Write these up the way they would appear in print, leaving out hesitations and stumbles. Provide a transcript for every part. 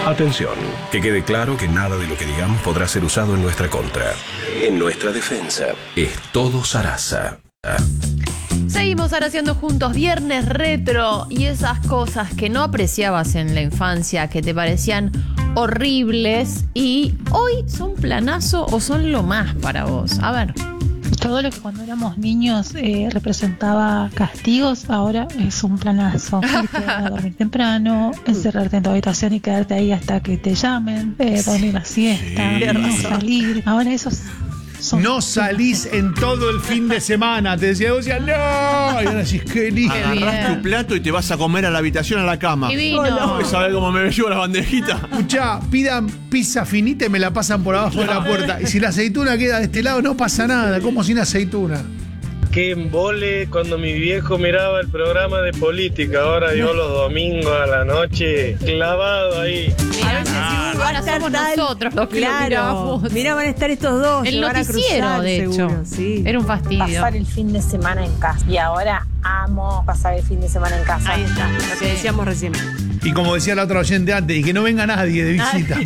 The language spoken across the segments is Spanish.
Atención, que quede claro que nada de lo que digamos podrá ser usado en nuestra contra. En nuestra defensa, es todo zaraza. Seguimos araciando juntos, viernes retro, y esas cosas que no apreciabas en la infancia, que te parecían horribles y hoy son planazo o son lo más para vos. A ver. Todo lo que cuando éramos niños representaba castigos, ahora es un planazo. Irte a dormir temprano, encerrarte en tu habitación y quedarte ahí hasta que te llamen, dormir la siesta, no salir. Ahora esos son... No salís en todo el fin de semana. Te decía, no. Y ahora decís, qué lindo. Agarrás tu plato y te vas a comer a la habitación, a la cama. Divino. No, ¿sabés cómo me llevo la bandejita? Escuchá, pidan pizza finita y me la pasan por abajo de la puerta. Y si la aceituna queda de este lado, no pasa nada. Como sin aceituna. Qué embole cuando mi viejo miraba el programa de política. Ahora yo los domingos a la noche clavado ahí. Ahora somos nosotros los que lo miramos. Mira, van a estar estos dos. El van noticiero, a cruzar, de hecho. seguro, sí. Era un fastidio. Pasar el fin de semana en casa. Y ahora amo pasar el fin de semana en casa. Ahí está, lo que decíamos recién. Y como decía la otra oyente antes, y que no venga nadie de visita.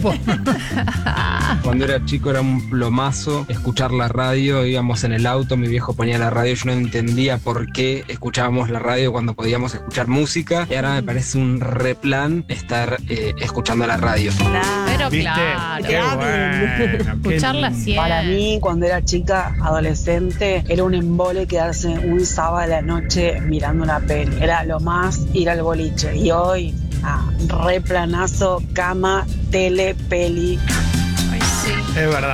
Cuando era chico era un plomazo escuchar la radio, íbamos en el auto, mi viejo ponía la radio, yo no entendía por qué escuchábamos la radio cuando podíamos escuchar música, y ahora me parece un replan estar escuchando la radio. Pero ¿Viste? claro, Qué bueno, escucharla siempre. Para mí, cuando era chica, adolescente, era un embole quedarse un sábado a la noche mirando una peli. Era lo más ir al boliche. Y hoy, replanazo, cama, tele, peli. Ay, sí. Es verdad.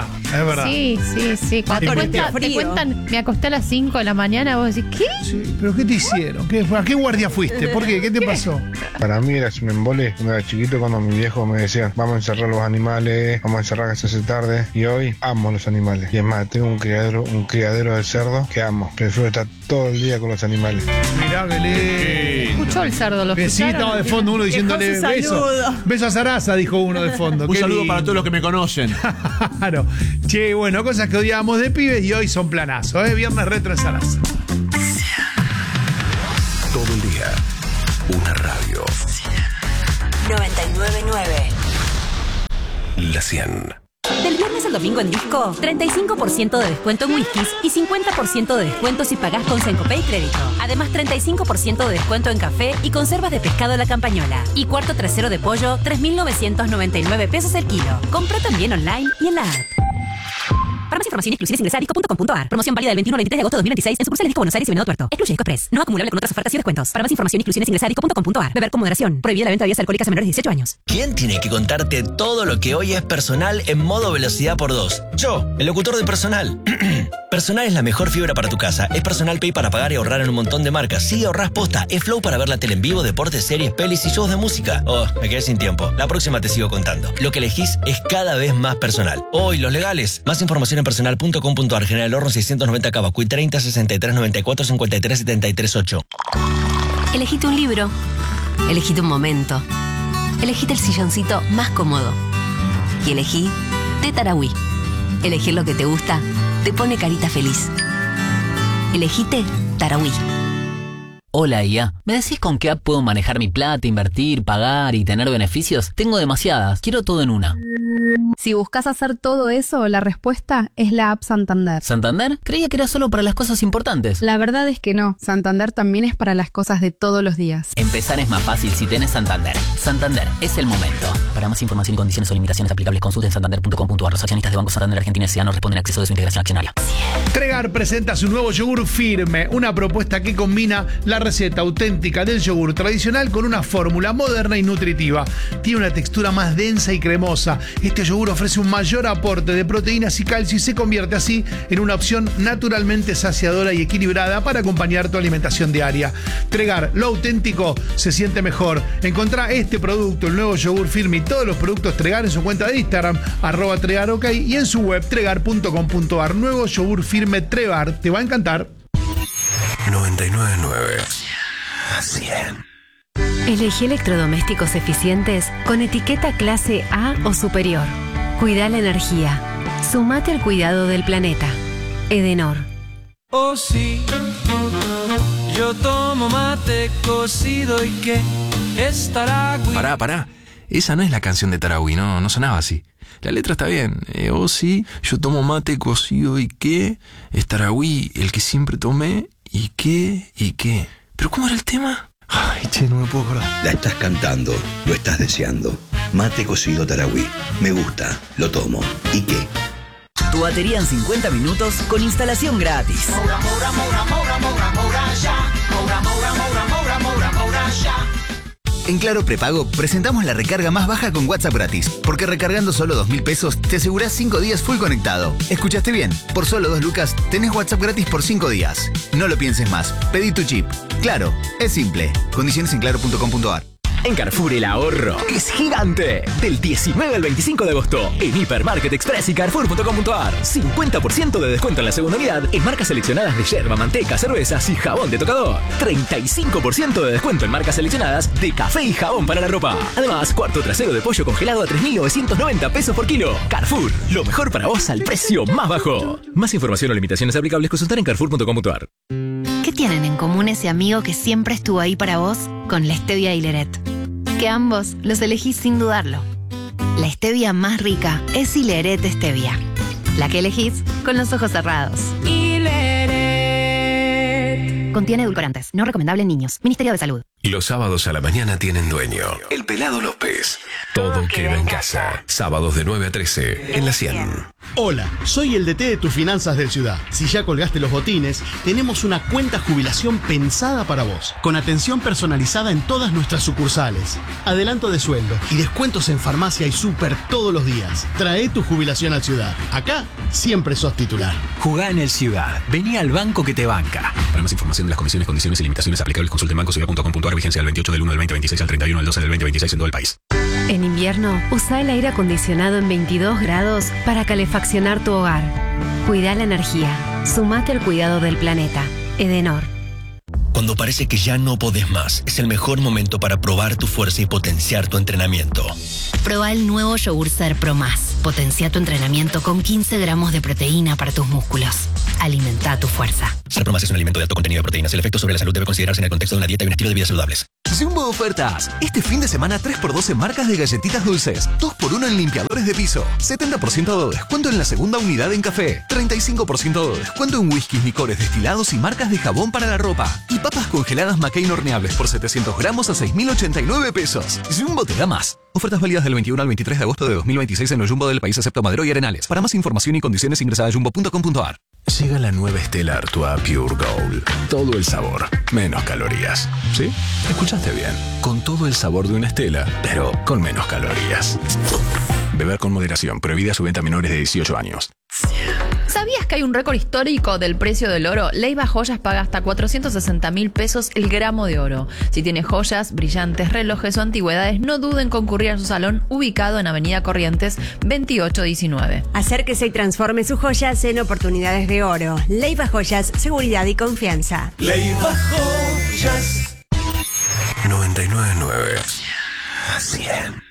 Sí. Cuando te cuentan, me acosté a las 5 de la mañana, vos decís, ¿qué? Sí, ¿pero qué te hicieron? ¿A qué guardia fuiste? ¿Por qué? ¿Qué te pasó? Para mí era un embole cuando era chiquito, cuando mi viejo me decía, vamos a encerrar los animales, vamos a encerrar que se hace tarde. Y hoy amo los animales. Y es más, tengo un criadero de cerdo que amo. Prefiero estar todo el día con los animales. Mirá, Belén. Escuchó el cerdo, lo Sí, estaba de fondo uno diciéndole beso a Sarasa, dijo uno de fondo. Un saludo para todos los que me conocen. Claro. Che, bueno, cosas que odiábamos de pibes y hoy son planazos, Viernes retro en Sarasa. Todo el día, una radio. 99.9. La 100. Del viernes al domingo en Disco, 35% de descuento en whiskies y 50% de descuento si pagás con Sencopay Crédito. Además, 35% de descuento en café y conservas de pescado La Campañola. Y cuarto trasero de pollo, 3.999 pesos el kilo. Compra también online y en la app. Para más información y exclusiones ingresa a disco.com.ar. Promoción válida del 21 al 23 de agosto de 2026 en sucursales Disco Buenos Aires y Venado Tuerto. Excluye Disco Express. No acumulable con otras ofertas y descuentos. Para más información y exclusiones ingresa a disco.com.ar. Beber con moderación. Prohibida la venta de bebidas alcohólicas a menores de 18 años. ¿Quién tiene que contarte todo lo que hoy es Personal en modo velocidad por 2? Yo, el locutor de Personal. Personal es la mejor fibra para tu casa. Es Personal Pay para pagar y ahorrar en un montón de marcas. Sí, ahorrás posta. Es Flow para ver la tele en vivo, deportes, series, pelis y shows de música. Oh, me quedé sin tiempo. La próxima te sigo contando. Lo que elegís es cada vez más personal. Hoy, los legales. Más información en personal.com.ar. General Horno 690 Cava, Cui 30 63 94 53 73 8. Elegite un libro. Elegite un momento. Elegite el silloncito más cómodo. Y elegí Té Tarahui. Elegir lo que te gusta te pone carita feliz. Elegite Tarahui. Hola IA, ¿me decís con qué app puedo manejar mi plata, invertir, pagar y tener beneficios? Tengo demasiadas, quiero todo en una. Si buscas hacer todo eso, la respuesta es la app Santander. ¿Santander? Creía que era solo para las cosas importantes. La verdad es que no, Santander también es para las cosas de todos los días. Empezar es más fácil si tenés Santander. Santander, es el momento. Para más información y condiciones o limitaciones aplicables, consulten santander.com.ar. Los accionistas de Banco Santander Argentina S.A. no responden a acceso de su integración accionaria. Tregar presenta su nuevo yogur Firme, una propuesta que combina la receta auténtica del yogur tradicional con una fórmula moderna y nutritiva. Tiene una textura más densa y cremosa. Este yogur ofrece un mayor aporte de proteínas y calcio y se convierte así en una opción naturalmente saciadora y equilibrada para acompañar tu alimentación diaria. Tregar, lo auténtico se siente mejor. Encontrá este producto, el nuevo yogur Firme y todos los productos Tregar en su cuenta de Instagram, @tregarok, y en su web tregar.com.ar. Nuevo yogur Firme Tregar, te va a encantar. 99.9. 100. Elegí electrodomésticos eficientes con etiqueta clase A o superior. Cuida la energía. Sumate al cuidado del planeta. Edenor. Oh sí, yo tomo mate cocido y que estará... Pará. esa no es la canción de Tarahui, no sonaba así. La letra está bien. Oh sí, yo tomo mate cocido y qué. Es Tarahui el que siempre tomé y qué. ¿Pero cómo era el tema? Ay, che, no me puedo acordar. La estás cantando, lo estás deseando. Mate cocido Tarahui. Me gusta, lo tomo. ¿Y qué? Tu batería en 50 minutos con instalación gratis. En Claro Prepago presentamos la recarga más baja con WhatsApp gratis, porque recargando solo 2.000 pesos te asegurás 5 días full conectado. ¿Escuchaste bien? Por solo 2 lucas tenés WhatsApp gratis por 5 días. No lo pienses más, pedí tu chip. Claro, es simple. Condiciones en claro.com.ar. En Carrefour el ahorro es gigante. Del 19 al 25 de agosto en Hipermarket Express y Carrefour.com.ar. 50% de descuento en la segunda unidad en marcas seleccionadas de yerba, manteca, cervezas y jabón de tocador. 35% de descuento en marcas seleccionadas de café y jabón para la ropa. Además, cuarto trasero de pollo congelado a 3.990 pesos por kilo. Carrefour, lo mejor para vos al precio más bajo. Más información o limitaciones aplicables consultar en Carrefour.com.ar. ¿Qué tienen en común ese amigo que siempre estuvo ahí para vos con la stevia y Hileret? Que ambos los elegís sin dudarlo. La stevia más rica es Hileret Stevia, la que elegís con los ojos cerrados. Hileret. Contiene edulcorantes, no recomendable en niños. Ministerio de Salud. Los sábados a la mañana tienen dueño. El Pelado López. Todo queda en casa. Sábados de 9 a 13 en la 100. Hola, soy el DT de tus finanzas del Ciudad. Si ya colgaste los botines, tenemos una cuenta jubilación pensada para vos, con atención personalizada en todas nuestras sucursales, adelanto de sueldo y descuentos en farmacia y súper todos los días. Trae tu jubilación al Ciudad. Acá siempre sos titular. Jugá en el Ciudad. Vení al banco que te banca. Para más información de las condiciones, condiciones y limitaciones aplicables, consulte en bancociudad.com.ar. Vigencia del 28 del 1 del 2026 al 31 del 12 del 2026 en todo el país. En invierno, usa el aire acondicionado en 22 grados para calefaccionar tu hogar. Cuida la energía. Sumate al cuidado del planeta. Edenor. Cuando parece que ya no podés más, es el mejor momento para probar tu fuerza y potenciar tu entrenamiento. Proba el nuevo yogur Ser Pro Más. Potencia tu entrenamiento con 15 gramos de proteína para tus músculos. Alimenta tu fuerza. Ser Pro Más es un alimento de alto contenido de proteínas. El efecto sobre la salud debe considerarse en el contexto de una dieta y un estilo de vida saludables. Jumbo Ofertas. Este fin de semana 3x2 en marcas de galletitas dulces. 2x1 en limpiadores de piso. 70% de descuento en la segunda unidad en café. 35% de descuento en whiskies, licores, destilados y marcas de jabón para la ropa. Y papas congeladas McCain horneables por 700 gramos a 6.089 pesos. Jumbo te da más. Ofertas válidas del 21 al 23 de agosto de 2026 en los Jumbo del país excepto Madero y Arenales. Para más información y condiciones ingresa a jumbo.com.ar. Llega la nueva Stella Artois Pure Gold. Todo el sabor, menos calorías. ¿Sí? Escuchaste bien. Con todo el sabor de una Stella, pero con menos calorías. Beber con moderación. Prohibida su venta a menores de 18 años. ¿Sabías que hay un récord histórico del precio del oro? Leiva Joyas paga hasta 460.000 pesos el gramo de oro. Si tienes joyas, brillantes, relojes o antigüedades, no duden en concurrir a su salón ubicado en Avenida Corrientes 2819. Acérquese y transforme sus joyas en oportunidades de oro. Leiva Joyas, seguridad y confianza. Leiva Joyas. 99.9 100.